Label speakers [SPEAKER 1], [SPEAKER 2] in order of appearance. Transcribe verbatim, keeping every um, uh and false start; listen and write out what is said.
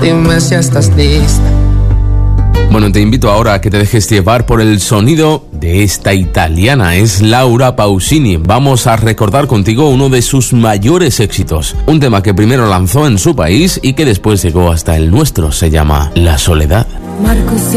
[SPEAKER 1] Dime si estás lista.
[SPEAKER 2] Bueno, te invito ahora a que te dejes llevar por el sonido de esta italiana. Es Laura Pausini. Vamos a recordar contigo uno de sus mayores éxitos. Un tema que primero lanzó en su país y que después llegó hasta el nuestro. Se llama La Soledad.
[SPEAKER 3] Marcos